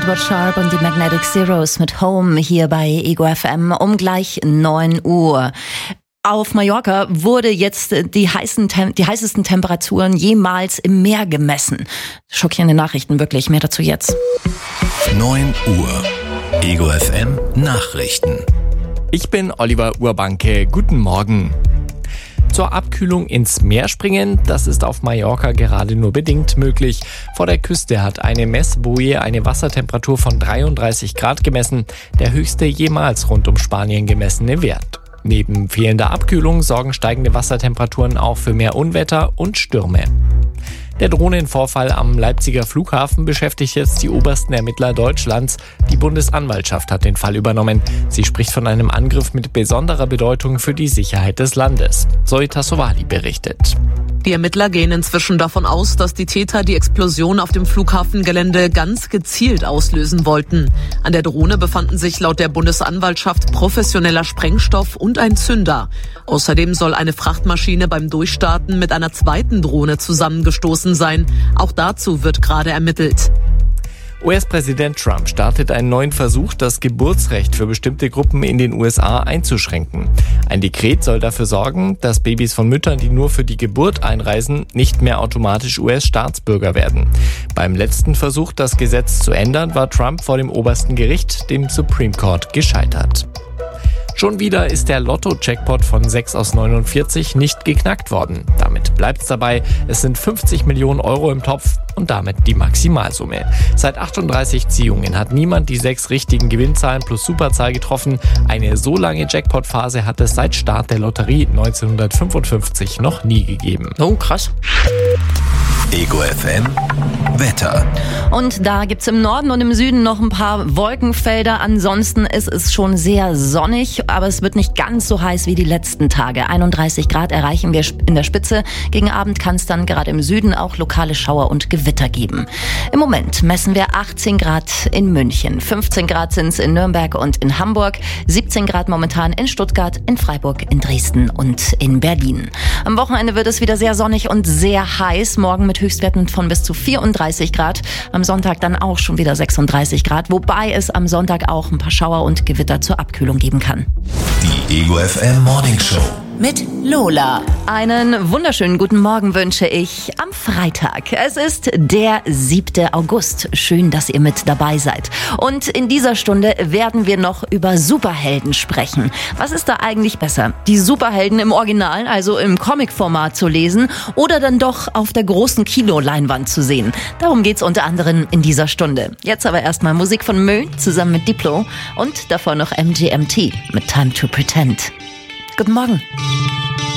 Edward Sharpe und die Magnetic Zeros mit Home hier bei Ego FM um gleich 9 Uhr. Auf Mallorca wurde jetzt die heißesten Temperaturen jemals im Meer gemessen. Schockierende Nachrichten, wirklich. Mehr dazu jetzt. 9 Uhr. Ego FM Nachrichten. Ich bin Oliver Urbanke. Guten Morgen. Zur Abkühlung ins Meer springen, das ist auf Mallorca gerade nur bedingt möglich. Vor der Küste hat eine Messboje eine Wassertemperatur von 33 Grad gemessen, der höchste jemals rund um Spanien gemessene Wert. Neben fehlender Abkühlung sorgen steigende Wassertemperaturen auch für mehr Unwetter und Stürme. Der Drohnenvorfall am Leipziger Flughafen beschäftigt jetzt die obersten Ermittler Deutschlands. Die Bundesanwaltschaft hat den Fall übernommen. Sie spricht von einem Angriff mit besonderer Bedeutung für die Sicherheit des Landes. Zoe Tassovali berichtet. Die Ermittler gehen inzwischen davon aus, dass die Täter die Explosion auf dem Flughafengelände ganz gezielt auslösen wollten. An der Drohne befanden sich laut der Bundesanwaltschaft professioneller Sprengstoff und ein Zünder. Außerdem soll eine Frachtmaschine beim Durchstarten mit einer zweiten Drohne zusammengestoßen sein. Auch dazu wird gerade ermittelt. US-Präsident Trump startet einen neuen Versuch, das Geburtsrecht für bestimmte Gruppen in den USA einzuschränken. Ein Dekret soll dafür sorgen, dass Babys von Müttern, die nur für die Geburt einreisen, nicht mehr automatisch US-Staatsbürger werden. Beim letzten Versuch, das Gesetz zu ändern, war Trump vor dem obersten Gericht, dem Supreme Court, gescheitert. Schon wieder ist der Lotto-Jackpot von 6 aus 49 nicht geknackt worden. Damit bleibt's dabei. Es sind 50 Millionen Euro im Topf und damit die Maximalsumme. Seit 38 Ziehungen hat niemand die 6 richtigen Gewinnzahlen plus Superzahl getroffen. Eine so lange Jackpot-Phase hat es seit Start der Lotterie 1955 noch nie gegeben. Oh, krass. Ego FM Wetter. Und da gibt's im Norden und im Süden noch ein paar Wolkenfelder. Ansonsten ist es schon sehr sonnig, aber es wird nicht ganz so heiß wie die letzten Tage. 31 Grad erreichen wir in der Spitze. Gegen Abend kann es dann gerade im Süden auch lokale Schauer und Gewitter geben. Im Moment messen wir 18 Grad in München, 15 Grad sind's in Nürnberg und in Hamburg, 17 Grad momentan in Stuttgart, in Freiburg, in Dresden und in Berlin. Am Wochenende wird es wieder sehr sonnig und sehr heiß. Morgen mit Höchstwerten von bis zu 34 Grad. Am Sonntag dann auch schon wieder 36 Grad, wobei es am Sonntag auch ein paar Schauer und Gewitter zur Abkühlung geben kann. Die Ego FM Morning Show mit Lola. Einen wunderschönen guten Morgen wünsche ich am Freitag. Es ist der 7. August. Schön, dass ihr mit dabei seid. Und in dieser Stunde werden wir noch über Superhelden sprechen. Was ist da eigentlich besser? Die Superhelden im Original, also im Comic-Format zu lesen oder dann doch auf der großen Kinoleinwand zu sehen? Darum geht's unter anderem in dieser Stunde. Jetzt aber erstmal Musik von Mö zusammen mit Diplo und davor noch MGMT mit Time to Pretend. Guten Morgen.